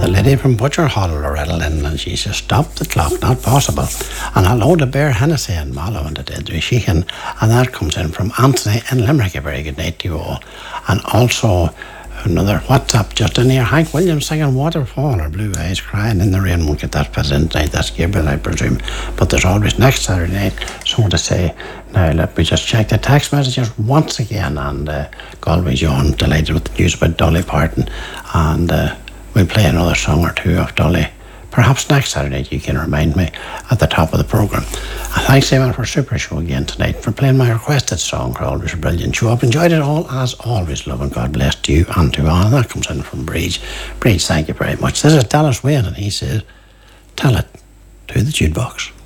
the lady from Butcher Hall, Loretta Lynn, and she says, "Stop the clock, not possible." And hello to Bear Hennessy and Mallow and the Deadry Sheehan. And that comes in from Anthony in Limerick. A very good night to you all. And also another WhatsApp just in here. Hank Williams singing Waterfall or Blue Eyes Crying in the Rain. Won't get that fit in tonight. That's Gabriel, I presume. But there's always next Saturday night. So to say, now let me just check the text messages once again. And Galway John, delighted with the news about Dolly Parton. And we'll play another song or two of Dolly. Perhaps next Saturday night, you can remind me at the top of the programme. And thanks, Eamon, for Super Show again tonight, for playing my requested song for always a brilliant show. I've enjoyed it all, as always, love and God bless to you and to all. And that comes in from Breach. Breach, thank you very much. This is Dallas Wayne, and he says, "Tell it to the jukebox."